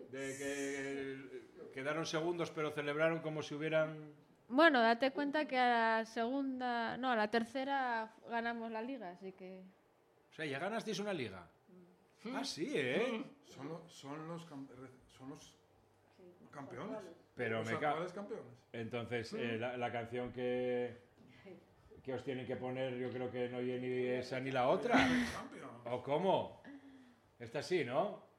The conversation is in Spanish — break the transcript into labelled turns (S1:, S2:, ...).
S1: De que quedaron segundos, pero celebraron como si hubieran...
S2: Bueno, date cuenta que a la tercera ganamos la liga, así que...
S1: O sea, ya ganasteis una liga. Ah, sí, ¿eh?
S3: Son los campeones.
S1: Pero
S3: los
S1: me
S3: actuales campeones.
S1: Entonces, la canción que os tienen que poner, yo creo que no oye ni esa ni la otra. ¿O cómo? Esta sí, ¿no?